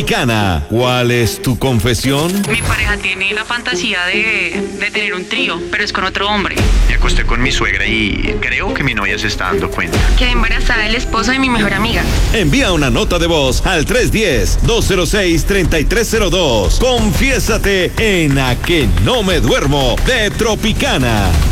Tropicana. ¿Cuál es tu confesión? Mi pareja tiene la fantasía de tener un trío, pero es con otro hombre. Me acosté con mi suegra y creo que mi novia se está dando cuenta. Quedé embarazada del esposo de mi mejor amiga. Envía una nota de voz al 310-206-3302. Confiésate en A que no me duermo de Tropicana.